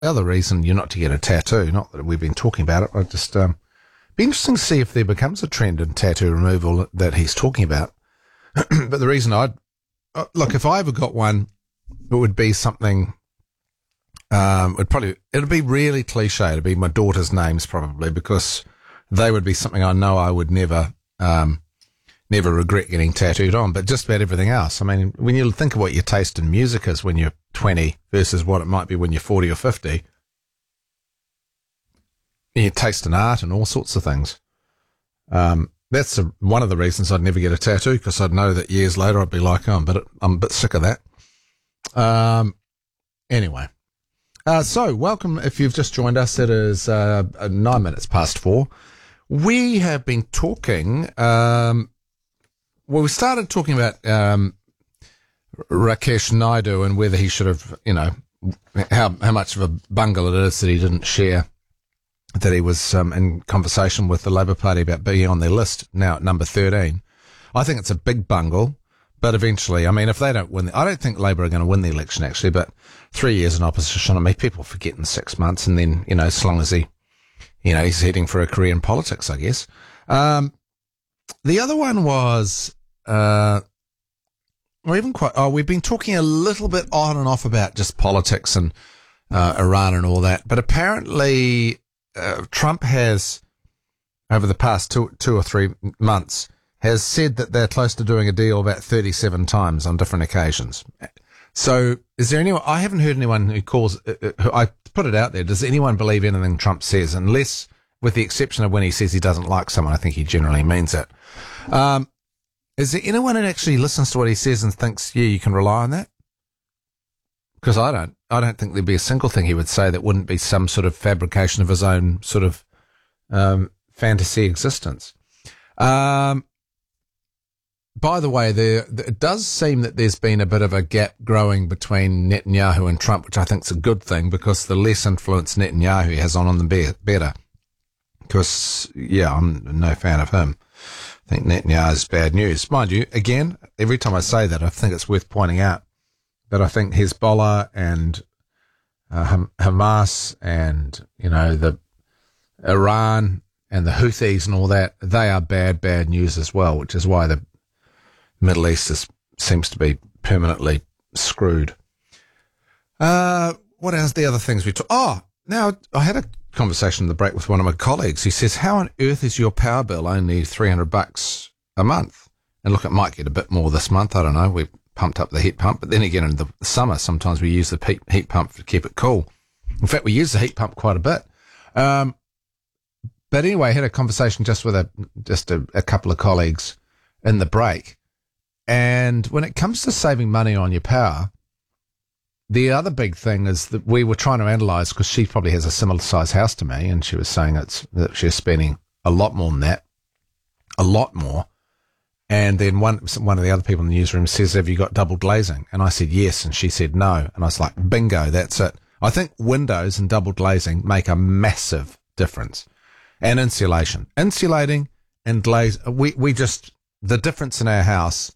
other reason you're not to get a tattoo, not that we've been talking about it, I just be interesting to see if there becomes a trend in tattoo removal that he's talking about. But the reason look, if I ever got one, it would be something. It'd be really cliche. It'd be my daughter's names probably, because they would be something I know I would never regret getting tattooed on. But just about everything else. I mean, when you think of what your taste in music is when you're 20 versus what it might be when you're 40 or 50, your taste in art and all sorts of things. That's one of the reasons I'd never get a tattoo, because I'd know that years later I'd be like, oh, I'm a bit sick of that. Anyway. So welcome if you've just joined us. It is 9 minutes past 4. We have been talking, we started talking about Rakesh Naidu and whether he should have, how much of a bungle it is that he didn't share, that he was in conversation with the Labour Party about being on their list now at number 13. I think it's a big bungle. But eventually, I mean, if they don't win, I don't think Labour are going to win the election, actually, but 3 years in opposition, I mean, people forget in 6 months, and then, as long as he's heading for a career in politics, I guess. The other one was, we've been talking a little bit on and off about just politics and Iran and all that, but apparently Trump has, over the past two or 3 months, has said that they're close to doing a deal about 37 times on different occasions. So is there anyone, I haven't heard anyone who I put it out there, does anyone believe anything Trump says? Unless, with the exception of when he says he doesn't like someone, I think he generally means it. Is there anyone who actually listens to what he says and thinks, yeah, you can rely on that? Because I don't think there'd be a single thing he would say that wouldn't be some sort of fabrication of his own sort of fantasy existence. By the way, it does seem that there's been a bit of a gap growing between Netanyahu and Trump, which I think is a good thing, because the less influence Netanyahu has on them, the better. Because, yeah, I'm no fan of him. I think Netanyahu's bad news. Mind you, again, every time I say that, I think it's worth pointing out that I think Hezbollah and Hamas and, the Iran and the Houthis and all that, they are bad news as well, which is why the Middle East seems to be permanently screwed. What else? The other things we talk. Now I had a conversation in the break with one of my colleagues. He says, "How on earth is your power bill only $300 a month?" And look, it might get a bit more this month. I don't know. We pumped up the heat pump, but then again, in the summer, sometimes we use the heat pump to keep it cool. In fact, we use the heat pump quite a bit. But anyway, I had a conversation just with a couple of colleagues in the break. And when it comes to saving money on your power, the other big thing is that we were trying to analyse, because she probably has a similar size house to me, and she was saying that she's spending a lot more than that, a lot more. And then one of the other people in the newsroom says, "Have you got double glazing?" And I said, "Yes." And she said, "No." And I was like, bingo, that's it. I think windows and double glazing make a massive difference. And insulation. Insulating and glaze, the difference in our house,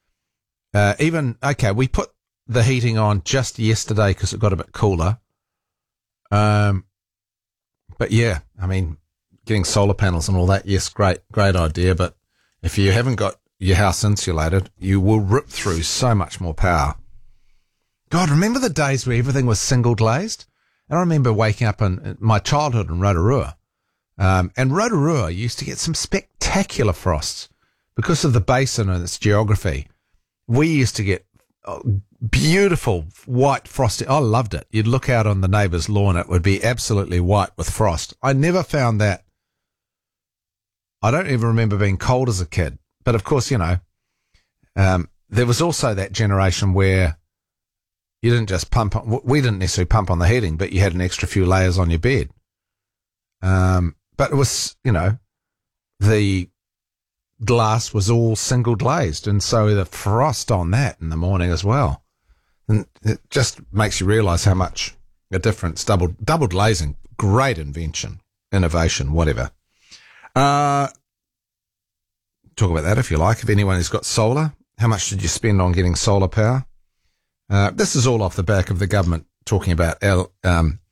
we put the heating on just yesterday because it got a bit cooler. But yeah, I mean, getting solar panels and all that, yes, great idea. But if you haven't got your house insulated, you will rip through so much more power. God, remember the days where everything was single glazed? And I remember waking up in my childhood in Rotorua. And Rotorua used to get some spectacular frosts because of the basin and its geography. We used to get beautiful white frosty. I loved it. You'd look out on the neighbour's lawn, it would be absolutely white with frost. I never found that. I don't even remember being cold as a kid. But of course, there was also that generation where you didn't just we didn't necessarily pump on the heating, but you had an extra few layers on your bed. But it was, the glass was all single glazed, and so the frost on that in the morning as well. And it just makes you realise how much a difference double glazing, great invention, innovation, whatever. Talk about that if you like. If anyone has got solar, how much did you spend on getting solar power? This is all off the back of the government talking about